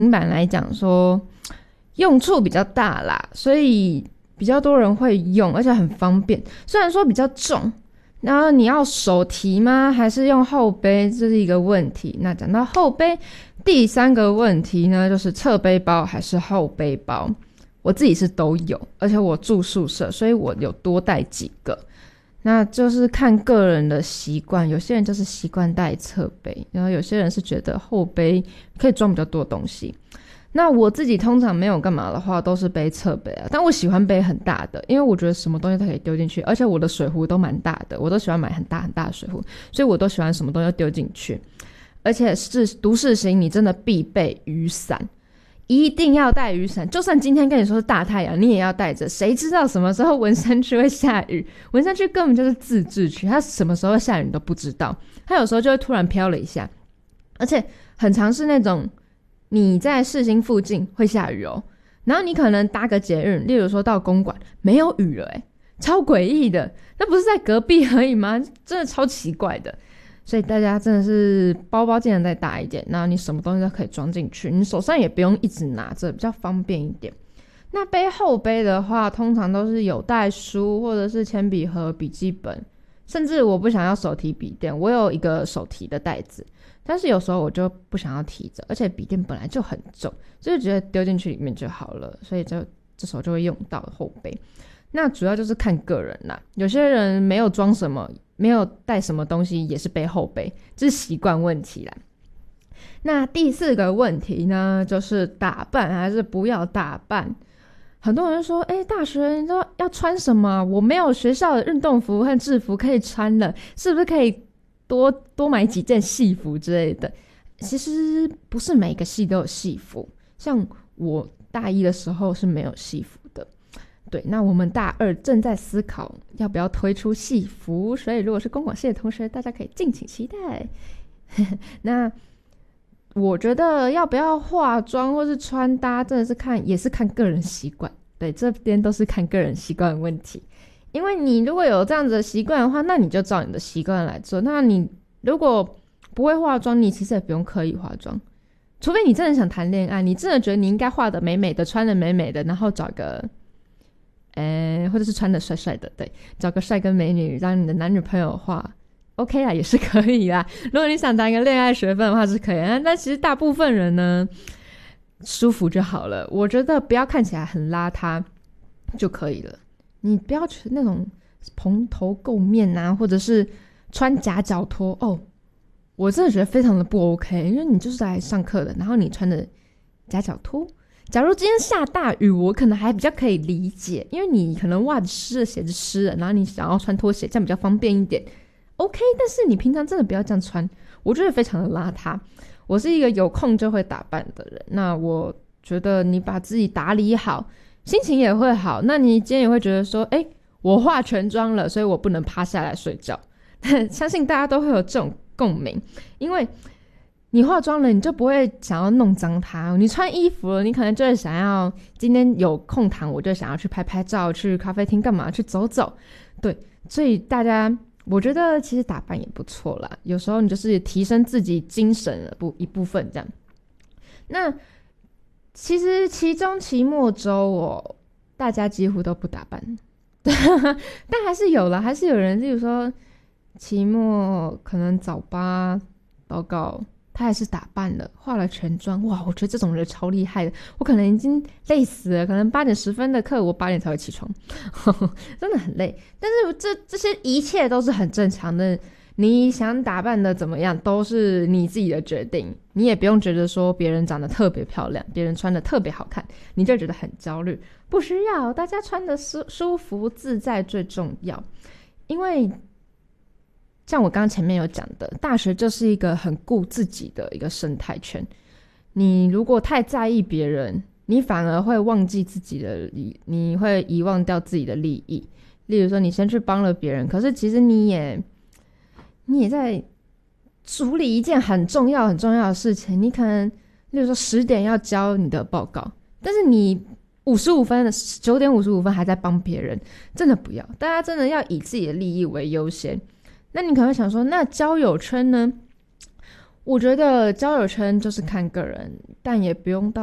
平板来讲说用处比较大啦，所以比较多人会用，而且很方便。虽然说比较重，然后你要手提吗？还是用后背？这是一个问题。那讲到后背，第三个问题呢，就是侧背包还是后背包？我自己是都有，而且我住宿舍，所以我有多带几个。那就是看个人的习惯，有些人就是习惯带侧背，然后有些人是觉得后背可以装比较多东西。那我自己通常没有干嘛的话都是背侧背啊，但我喜欢背很大的，因为我觉得什么东西都可以丢进去，而且我的水壶都蛮大的，我都喜欢买很大很大的水壶，所以我都喜欢什么东西都丢进去。而且是都市型，你真的必备雨伞，一定要带雨伞，就算今天跟你说是大太阳，你也要带着。谁知道什么时候文山区会下雨？文山区根本就是自治区，它什么时候下雨你都不知道，它有时候就会突然飘了一下，而且很常是那种你在市心附近会下雨哦，然后你可能搭个捷运，例如说到公馆没有雨了超诡异的，那不是在隔壁而已吗？真的超奇怪的。所以大家真的是包包尽量再大一点，然后你什么东西都可以装进去，你手上也不用一直拿着，比较方便一点。那背后背的话，通常都是有带书或者是铅笔盒、笔记本，甚至我不想要手提笔电，我有一个手提的袋子，但是有时候我就不想要提着，而且笔电本来就很重，就觉得丢进去里面就好了，所以就这时候就会用到后背。那主要就是看个人啦，有些人没有装什么，没有带什么东西，也是背后背，这是习惯问题啦。那第四个问题呢，就是打扮还是不要打扮。很多人说大学你说要穿什么，我没有学校的运动服和制服可以穿了，是不是可以多买几件戏服之类的？其实不是每个系都有戏服，像我大一的时候是没有戏服的。对，那我们大二正在思考要不要推出戏服，所以如果是公广系的同学，大家可以敬请期待。那我觉得要不要化妆或是穿搭，真的是也是看个人习惯。对，这边都是看个人习惯的问题。因为你如果有这样子的习惯的话，那你就照你的习惯来做。那你如果不会化妆，你其实也不用刻意化妆，除非你真的想谈恋爱，你真的觉得你应该画的美美的，穿的美美的，然后找个或者是穿的帅帅的，对，找个帅哥美女让你的男女朋友画 OK 啦，也是可以啦。如果你想当一个恋爱学分的话是可以的，但其实大部分人呢舒服就好了，我觉得不要看起来很邋遢就可以了。你不要那种蓬头垢面啊，或者是穿夹脚拖我真的觉得非常的不 OK， 因为你就是来上课的，然后你穿的夹脚拖，假如今天下大雨，我可能还比较可以理解，因为你可能袜子湿了，鞋子湿了，然后你想要穿拖鞋，这样比较方便一点 OK， 但是你平常真的不要这样穿，我觉得非常的邋遢。我是一个有空就会打扮的人，那我觉得你把自己打理好，心情也会好。那你今天也会觉得说我化全妆了，所以我不能趴下来睡觉相信大家都会有这种共鸣，因为你化妆了，你就不会想要弄脏它。你穿衣服了，你可能就会想要今天有空堂，我就想要去拍拍照，去咖啡厅干嘛，去走走。对，所以大家我觉得其实打扮也不错啦，有时候你就是提升自己精神的一部分这样。那其实期中期末周大家几乎都不打扮但还是有啦，还是有人例如说期末可能早八报告他还是打扮了，化了全妆。哇，我觉得这种人超厉害的，我可能已经累死了，可能8点10分的课我8点才会起床真的很累。但是这些一切都是很正常的，你想打扮的怎么样都是你自己的决定，你也不用觉得说别人长得特别漂亮，别人穿的特别好看你就觉得很焦虑，不需要，大家穿的舒服自在最重要。因为像我刚刚前面有讲的，大学就是一个很顾自己的一个生态圈，你如果太在意别人，你反而会忘记自己的你会遗忘掉自己的利益。例如说你先去帮了别人，可是其实你也在处理一件很重要的事情，你可能例如说10点要交你的报告，但是你9点55分还在帮别人，真的不要，大家真的要以自己的利益为优先。那你可能会想说，那交友圈呢？ 我觉得交友圈就是看个人，但也不用到